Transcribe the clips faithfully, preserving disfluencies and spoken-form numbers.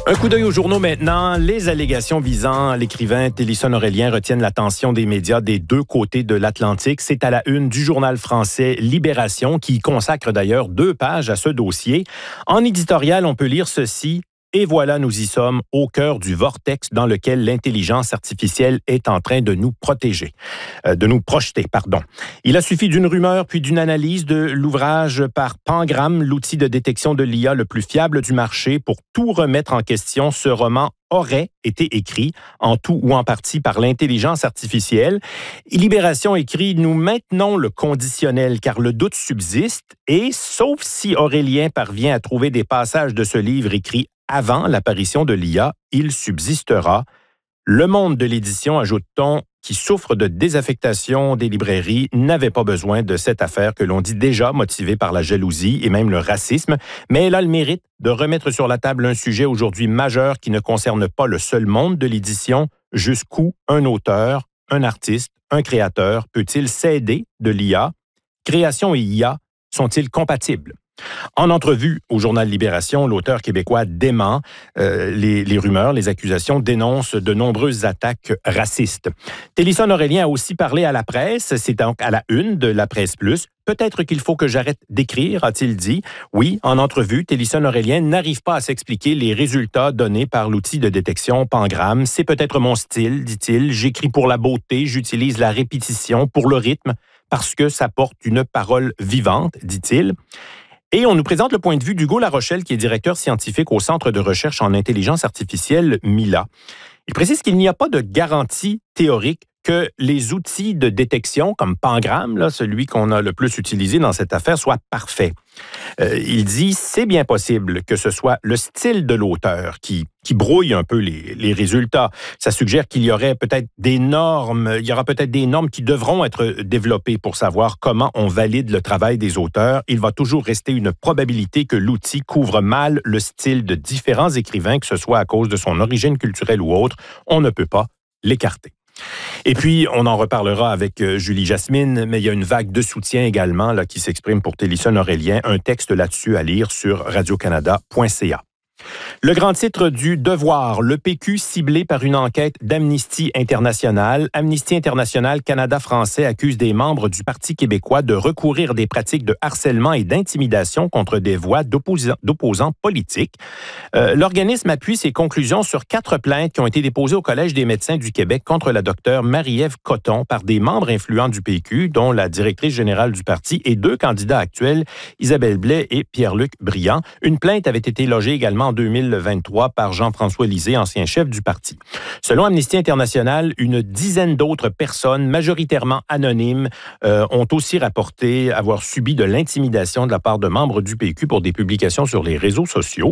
Un coup d'œil aux journaux maintenant. Les allégations visant l'écrivain Télisson Aurélien retiennent l'attention des médias des deux côtés de l'Atlantique. C'est à la une du journal français Libération, qui consacre d'ailleurs deux pages à ce dossier. En éditorial, on peut lire ceci. Et voilà, nous y sommes, au cœur du vortex dans lequel l'intelligence artificielle est en train de nous protéger, euh, de nous projeter, pardon. Il a suffi d'une rumeur puis d'une analyse de l'ouvrage par Pangram, l'outil de détection de l'I A le plus fiable du marché, pour tout remettre en question. Ce roman aurait été écrit en tout ou en partie par l'intelligence artificielle. Libération écrit « Nous maintenons le conditionnel car le doute subsiste et, sauf si Aurélien parvient à trouver des passages de ce livre écrits avant l'apparition de l'I A, il subsistera. Le monde de l'édition, ajoute-t-on, qui souffre de désaffectation des librairies, n'avait pas besoin de cette affaire que l'on dit déjà motivée par la jalousie et même le racisme, mais elle a le mérite de remettre sur la table un sujet aujourd'hui majeur qui ne concerne pas le seul monde de l'édition. Jusqu'où un auteur, un artiste, un créateur peut-il s'aider de l'I A? Création et I A sont-ils compatibles? En entrevue au journal Libération, l'auteur québécois dément euh, les, les rumeurs, les accusations, dénonce de nombreuses attaques racistes. Télisson Aurélien a aussi parlé à la presse, c'est donc à la une de la Presse Plus. Peut-être qu'il faut que j'arrête d'écrire, a-t-il dit. Oui, en entrevue, Télisson Aurélien n'arrive pas à s'expliquer les résultats donnés par l'outil de détection Pangram. C'est peut-être mon style, dit-il. J'écris pour la beauté, j'utilise la répétition pour le rythme, parce que ça porte une parole vivante, dit-il. Et on nous présente le point de vue d'Hugo Larochelle, qui est directeur scientifique au Centre de recherche en intelligence artificielle Mila. Il précise qu'il n'y a pas de garantie théorique que les outils de détection, comme Pangram, là, celui qu'on a le plus utilisé dans cette affaire, soient parfaits. Euh, il dit, c'est bien possible que ce soit le style de l'auteur qui, qui brouille un peu les, les résultats. Ça suggère qu'il y aurait peut-être des normes, il y aura peut-être des normes qui devront être développées pour savoir comment on valide le travail des auteurs. Il va toujours rester une probabilité que l'outil couvre mal le style de différents écrivains, que ce soit à cause de son origine culturelle ou autre. On ne peut pas l'écarter. Et puis, on en reparlera avec euh, Julie Jasmine, mais il y a une vague de soutien également là, qui s'exprime pour Télisson Aurélien. Un texte là-dessus à lire sur radio canada point c a. Le grand titre du Devoir, le P Q ciblé par une enquête d'Amnesty International. Amnesty International Canada français accuse des membres du Parti québécois de recourir à des pratiques de harcèlement et d'intimidation contre des voix d'opposants, d'opposants politiques. Euh, l'organisme appuie ses conclusions sur quatre plaintes qui ont été déposées au Collège des médecins du Québec contre la docteure Marie-Ève Cotton par des membres influents du P Q, dont la directrice générale du parti et deux candidats actuels, Isabelle Blais et Pierre-Luc Briand. Une plainte avait été logée également en deux mille vingt-trois par Jean-François Lisée, ancien chef du parti. Selon Amnesty International, une dizaine d'autres personnes, majoritairement anonymes, euh, ont aussi rapporté avoir subi de l'intimidation de la part de membres du P Q pour des publications sur les réseaux sociaux.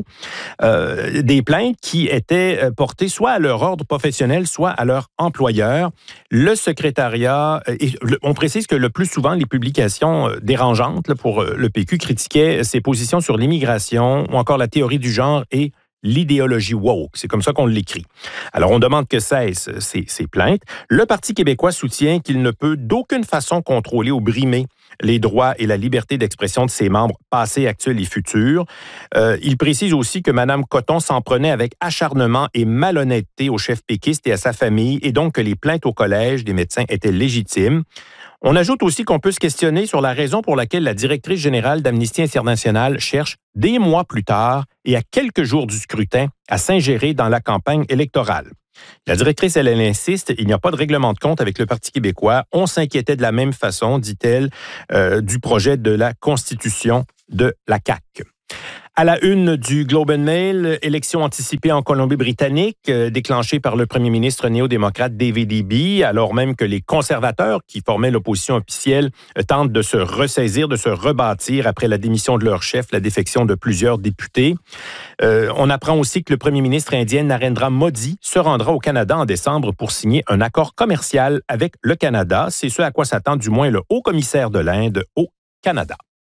Euh, des plaintes qui étaient portées soit à leur ordre professionnel, soit à leur employeur. Le secrétariat, et on précise que le plus souvent, les publications dérangeantes là, pour le P Q critiquaient ses positions sur l'immigration ou encore la théorie du genre et l'idéologie woke. C'est comme ça qu'on l'écrit. Alors, on demande que cessent ces, ces plaintes. Le Parti québécois soutient qu'il ne peut d'aucune façon contrôler ou brimer les droits et la liberté d'expression de ses membres passés, actuels et futurs. Euh, il précise aussi que Mme Cotton s'en prenait avec acharnement et malhonnêteté au chef péquiste et à sa famille, et donc que les plaintes au Collège des médecins étaient légitimes. On ajoute aussi qu'on peut se questionner sur la raison pour laquelle la directrice générale d'Amnesty International cherche, des mois plus tard et à quelques jours du scrutin, à s'ingérer dans la campagne électorale. La directrice, elle, elle insiste, il n'y a pas de règlement de compte avec le Parti québécois. On s'inquiétait de la même façon, dit-elle, euh, du projet de la Constitution de la C A Q. À la une du Globe and Mail, élection anticipée en Colombie-Britannique, euh, déclenchée par le premier ministre néo-démocrate David Eby, alors même que les conservateurs, qui formaient l'opposition officielle, euh, tentent de se ressaisir, de se rebâtir après la démission de leur chef, la défection de plusieurs députés. Euh, on apprend aussi que le premier ministre indien Narendra Modi se rendra au Canada en décembre pour signer un accord commercial avec le Canada. C'est ce à quoi s'attend du moins le haut commissaire de l'Inde au Canada.